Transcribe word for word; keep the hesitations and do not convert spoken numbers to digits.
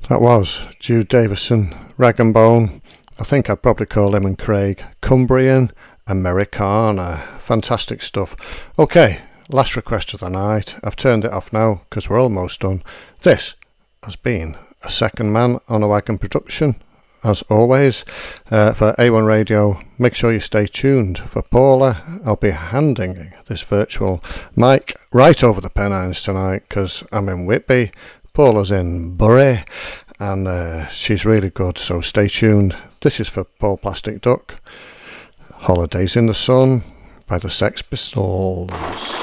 That was Jude Davison, Rag and Bone. I think I'd probably call him and Craig Cumbrian Americana. Fantastic stuff. Okay, last request of the night. I've turned it off now because we're almost done. This has been a second man on a wagon production. As always, uh, for A one Radio, make sure you stay tuned for Paula. I'll be handing this virtual mic right over the Pennines tonight because I'm in Whitby. Paula's in Bury, and uh, she's really good, so stay tuned. This is for Paul Plastic Duck. Holidays in the Sun by the Sex Pistols.